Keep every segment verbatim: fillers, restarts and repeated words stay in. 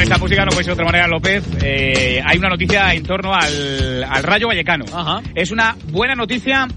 esta música no puede ser de otra manera, López. Eh, hay una noticia en torno al, al Rayo Vallecano. Ajá. Es una buena noticia,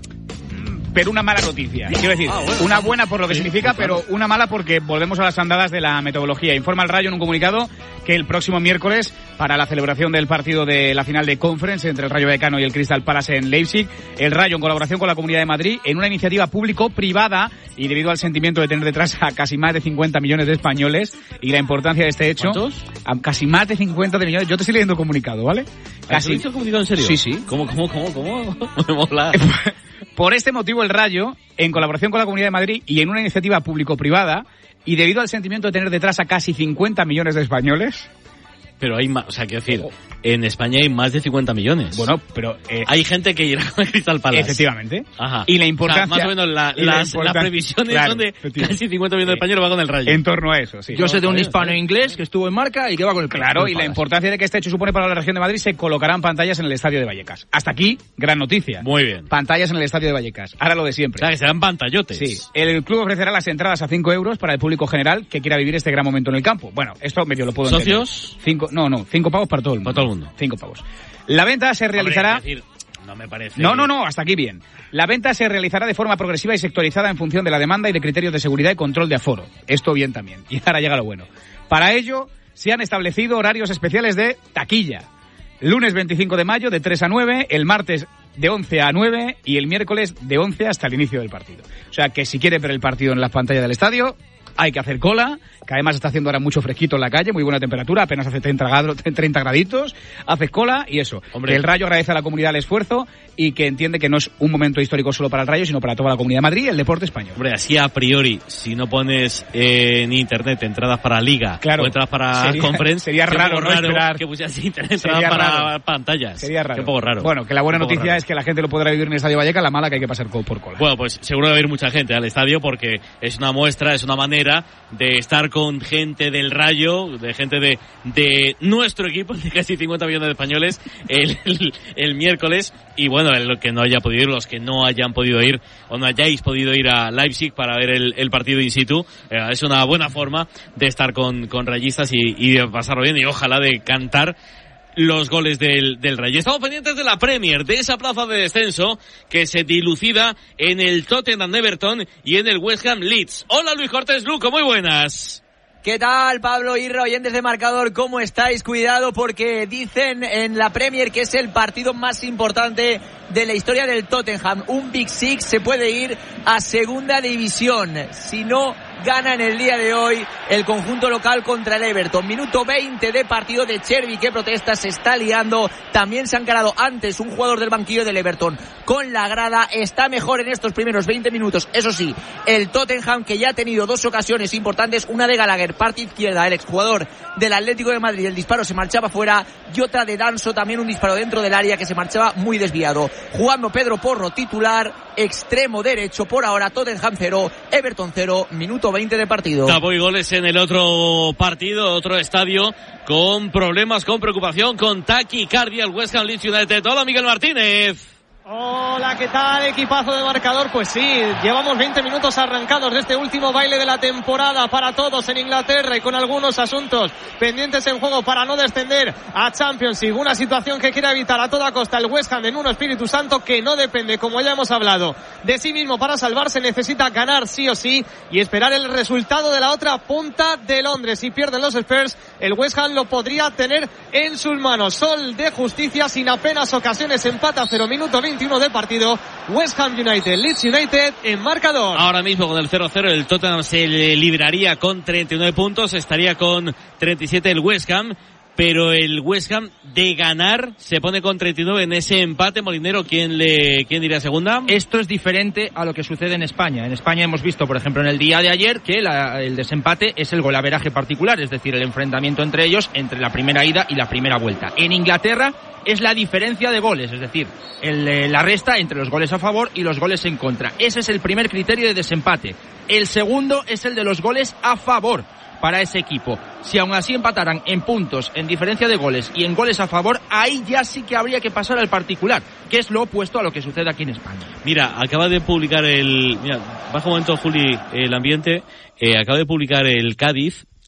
pero una mala noticia. Quiero decir, ah, bueno, una buena por lo que sí, significa, claro. Pero una mala porque volvemos a las andadas de la metodología. Informa el Rayo en un comunicado que el próximo miércoles, para la celebración del partido de la final de Conference entre el Rayo Vallecano y el Crystal Palace en Leipzig, el Rayo, en colaboración con la Comunidad de Madrid, en una iniciativa público-privada y debido al sentimiento de tener detrás a casi más de cincuenta millones de españoles y la importancia de este hecho... ¿Cuántos? A casi más de cincuenta de millones. Yo te estoy leyendo el comunicado, ¿vale? Casi. ¿Has dicho el comunicado en serio? Sí, sí. ¿Cómo, cómo, cómo, cómo? Me mola. Por este motivo, el Rayo, en colaboración con la Comunidad de Madrid y en una iniciativa público-privada, y debido al sentimiento de tener detrás a casi cincuenta millones de españoles... Pero hay más, o sea, quiero decir, en España hay más de cincuenta millones. Bueno, pero... Eh, hay gente que irá con el Crystal Palace. Efectivamente. Ajá. Y la importancia... O sea, más o menos la, las, la las previsiones claro, son de casi cincuenta millones de españoles va con el Rayo. En torno a eso, sí. Yo sé de un hispano inglés que estuvo en marca y que va con el Claro, con el y la importancia de que este hecho supone para la región de Madrid, se colocarán pantallas en el estadio de Vallecas. Hasta aquí, gran noticia. Muy bien. Pantallas en el estadio de Vallecas. Ahora lo de siempre. O sea, que serán pantallotes. Sí. El club ofrecerá las entradas a cinco euros para el público general que quiera vivir este gran momento en el campo. Bueno, esto medio lo puedo entender. ¿Socios? Cinco, no, no, cinco pavos para todo el mundo. Para todo el mundo. Cinco pavos. La venta se realizará... Hombre, es decir, no me parece... No, no, no, hasta aquí bien. La venta se realizará de forma progresiva y sectorizada en función de la demanda y de criterios de seguridad y control de aforo. Esto bien también. Y ahora llega lo bueno. Para ello, se han establecido horarios especiales de taquilla. Lunes veinticinco de mayo de tres a nueve, el martes de once a nueve y el miércoles de once hasta el inicio del partido. O sea que si quiere ver el partido en las pantallas del estadio, hay que hacer cola, que además está haciendo ahora mucho fresquito en la calle, muy buena temperatura, apenas hace treinta graditos, haces cola y eso. Hombre. Que el Rayo agradece a la comunidad el esfuerzo y que entiende que no es un momento histórico solo para el Rayo, sino para toda la Comunidad de Madrid y el deporte español. Hombre, así a priori, si no pones eh, en internet entradas para Liga claro, o entradas para sería, Conference, sería raro, raro no esperar. que pusieras internet entradas para raro. pantallas. Sería raro. Qué poco raro. Bueno, que la buena noticia raro. es que la gente lo podrá vivir en el Estadio Vallecas, la mala que hay que pasar por cola. Bueno, pues seguro va a ir mucha gente al estadio porque es una muestra, es una manera de estar con gente del Rayo, de gente de, de nuestro equipo, de casi cincuenta millones de españoles, el, el, el miércoles. Y bueno, lo que no haya podido ir, los que no hayan podido ir o no hayáis podido ir a Leipzig para ver el, el partido in situ, eh, es una buena forma de estar con, con rayistas y, y de pasarlo bien y ojalá de cantar los goles del, del Rayo. Estamos pendientes de la Premier, de esa plaza de descenso que se dilucida en el Tottenham Everton y en el West Ham Leeds. Hola Luis Cortés Luco, muy buenas. ¿Qué tal, Pablo Irra, oyentes de Marcador? ¿Cómo estáis? Cuidado porque dicen en la Premier que es el partido más importante de la historia del Tottenham. Un Big Six se puede ir a segunda división si no gana en el día de hoy el conjunto local contra el Everton. Minuto veinte de partido de Chervi que protesta, se está liando. También se ha encarado antes un jugador del banquillo del Everton con la grada. Está mejor en estos primeros veinte minutos. Eso sí, el Tottenham, que ya ha tenido dos ocasiones importantes, una de Gallagher, parte izquierda, el exjugador del Atlético de Madrid, el disparo se marchaba fuera, y otra de Danso, también un disparo dentro del área que se marchaba muy desviado. Jugando Pedro Porro titular, extremo derecho por ahora. Tottenham cero, Everton cero, minuto veinte de partido. Tapó y goles en el otro partido, otro estadio con problemas, con preocupación, con taquicardia, el West Ham Leeds United. Hola Miguel Martínez. Hola, ¿qué tal? Equipazo de Marcador. Pues sí, llevamos veinte minutos arrancados de este último baile de la temporada para todos en Inglaterra y con algunos asuntos pendientes en juego para no descender a Championship. Una situación que quiere evitar a toda costa el West Ham en un Espíritu Santo que no depende, como ya hemos hablado, de sí mismo para salvarse. Necesita ganar sí o sí y esperar el resultado de la otra punta de Londres. Si pierden los Spurs, el West Ham lo podría tener en sus manos. Sol de justicia sin apenas ocasiones, empata cero, minuto veintiuno de partido. West Ham United, Leeds United en Marcador. Ahora mismo con el cero cero el Tottenham se libraría con treinta y nueve puntos, estaría con treinta y siete el West Ham, pero el West Ham de ganar se pone con treinta y nueve en ese empate. Molinero, ¿quién le quién diría segunda? Esto es diferente a lo que sucede en España. En España hemos visto, por ejemplo, en el día de ayer que la, el desempate es el golaveraje particular, es decir, el enfrentamiento entre ellos entre la primera ida y la primera vuelta. En Inglaterra es la diferencia de goles, es decir, el, la resta entre los goles a favor y los goles en contra. Ese es el primer criterio de desempate. El segundo es el de los goles a favor para ese equipo. Si aún así empataran en puntos, en diferencia de goles y en goles a favor, ahí ya sí que habría que pasar al particular, que es lo opuesto a lo que sucede aquí en España. Mira, acaba de publicar el... Mira, baja un momento, Juli, el ambiente. Eh, acaba de publicar el Cádiz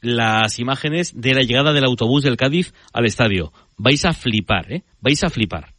las imágenes de la llegada del autobús del Cádiz al estadio. Vais a flipar, ¿eh? Vais a flipar.